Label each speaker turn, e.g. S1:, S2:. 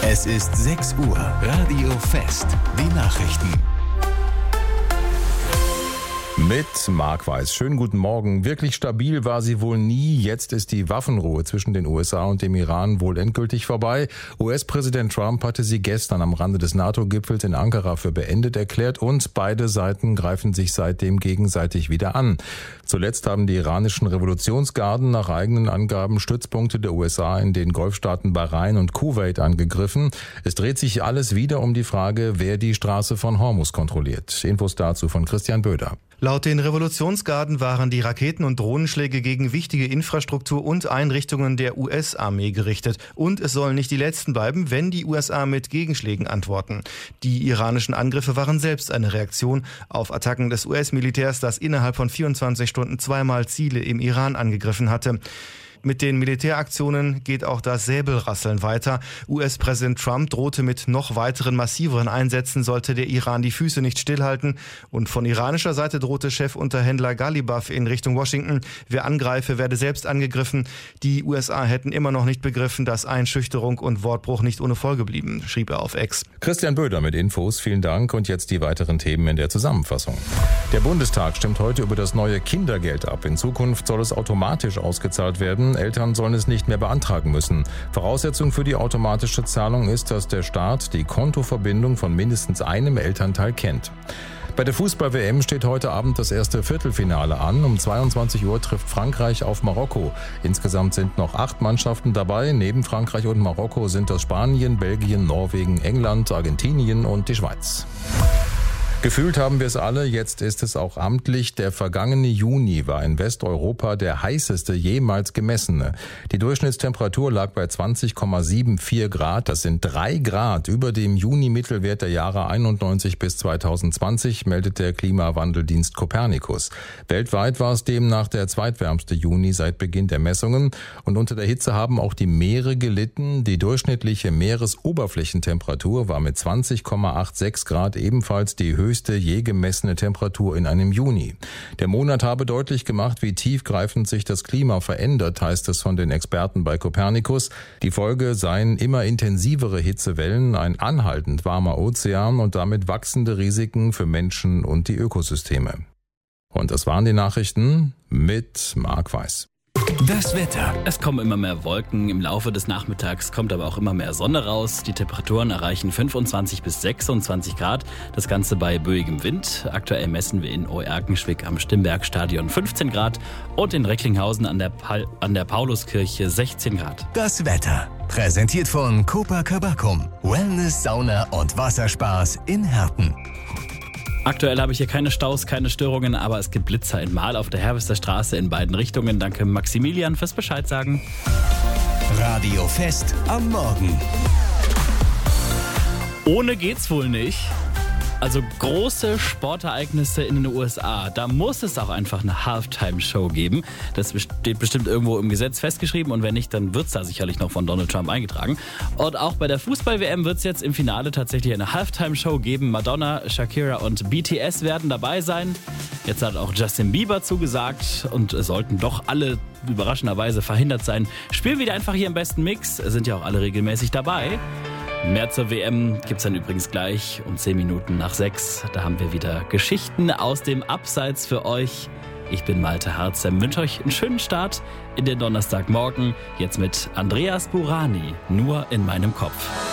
S1: Es ist 6 Uhr. Radio Fest. Die Nachrichten.
S2: Mit Marc Weiß. Schönen guten Morgen. Wirklich stabil war sie wohl nie. Jetzt ist die Waffenruhe zwischen den USA und dem Iran wohl endgültig vorbei. US-Präsident Trump hatte sie gestern am Rande des NATO-Gipfels in Ankara für beendet erklärt und beide Seiten greifen sich seitdem gegenseitig wieder an. Zuletzt haben die iranischen Revolutionsgarden nach eigenen Angaben Stützpunkte der USA in den Golfstaaten Bahrain und Kuwait angegriffen. Es dreht sich alles wieder um die Frage, wer die Straße von Hormuz kontrolliert. Infos dazu von Christian Böder.
S3: Laut den Revolutionsgarden waren die Raketen- und Drohnenschläge gegen wichtige Infrastruktur und Einrichtungen der US-Armee gerichtet. Und es sollen nicht die letzten bleiben, wenn die USA mit Gegenschlägen antworten. Die iranischen Angriffe waren selbst eine Reaktion auf Attacken des US-Militärs, das innerhalb von 24 Stunden zweimal Ziele im Iran angegriffen hatte. Mit den Militäraktionen geht auch das Säbelrasseln weiter. US-Präsident Trump drohte mit noch weiteren massiveren Einsätzen, sollte der Iran die Füße nicht stillhalten. Und von iranischer Seite drohte Chefunterhändler Ghalibaf in Richtung Washington: Wer angreife, werde selbst angegriffen. Die USA hätten immer noch nicht begriffen, dass Einschüchterung und Wortbruch nicht ohne Folge blieben, schrieb er auf X.
S2: Christian Böder mit Infos. Vielen Dank. Und jetzt die weiteren Themen in der Zusammenfassung. Der Bundestag stimmt heute über das neue Kindergeld ab. In Zukunft soll es automatisch ausgezahlt werden. Eltern sollen es nicht mehr beantragen müssen. Voraussetzung für die automatische Zahlung ist, dass der Staat die Kontoverbindung von mindestens einem Elternteil kennt. Bei der Fußball-WM steht heute Abend das erste Viertelfinale an. Um 22 Uhr trifft Frankreich auf Marokko. Insgesamt sind noch 8 Mannschaften dabei. Neben Frankreich und Marokko sind das Spanien, Belgien, Norwegen, England, Argentinien und die Schweiz. Gefühlt haben wir es alle, jetzt ist es auch amtlich. Der vergangene Juni war in Westeuropa der heißeste jemals gemessene. Die Durchschnittstemperatur lag bei 20,74 Grad. Das sind 3 Grad über dem Juni-Mittelwert der Jahre 91 bis 2020, meldet der Klimawandeldienst Copernicus. Weltweit war es demnach der zweitwärmste Juni seit Beginn der Messungen. Und unter der Hitze haben auch die Meere gelitten. Die durchschnittliche Meeresoberflächentemperatur war mit 20,86 Grad ebenfalls die höchste je gemessene Temperatur in einem Juni. Der Monat habe deutlich gemacht, wie tiefgreifend sich das Klima verändert, heißt es von den Experten bei Copernicus. Die Folge seien immer intensivere Hitzewellen, ein anhaltend warmer Ozean und damit wachsende Risiken für Menschen und die Ökosysteme. Und das waren die Nachrichten mit Marc Weiß.
S1: Das Wetter.
S4: Es kommen immer mehr Wolken, im Laufe des Nachmittags kommt aber auch immer mehr Sonne raus. Die Temperaturen erreichen 25 bis 26 Grad, das Ganze bei böigem Wind. Aktuell messen wir in Oerkenschwick am Stimmbergstadion 15 Grad und in Recklinghausen an der Pauluskirche 16 Grad.
S1: Das Wetter. Präsentiert von Copacabana. Wellness, Sauna und Wasserspaß in Herten.
S4: Aktuell habe ich hier keine Staus, keine Störungen, aber es gibt Blitzer in Mahl auf der Herwester Straße in beiden Richtungen. Danke Maximilian fürs Bescheid sagen.
S1: Radio Fest am Morgen.
S4: Ohne geht's wohl nicht. Also große Sportereignisse in den USA, da muss es auch einfach eine Halftime-Show geben. Das steht bestimmt irgendwo im Gesetz festgeschrieben und wenn nicht, dann wird es da sicherlich noch von Donald Trump eingetragen. Und auch bei der Fußball-WM wird es jetzt im Finale tatsächlich eine Halftime-Show geben. Madonna, Shakira und BTS werden dabei sein. Jetzt hat auch Justin Bieber zugesagt und es sollten doch alle überraschenderweise verhindert sein. Spielen wir einfach hier im besten Mix, sind ja auch alle regelmäßig dabei. Mehr zur WM gibt's dann übrigens gleich um 10 Minuten nach 6. Da haben wir wieder Geschichten aus dem Abseits für euch. Ich bin Malte Harz, wünsche euch einen schönen Start in den Donnerstagmorgen. Jetzt mit Andreas Burani, nur in meinem Kopf.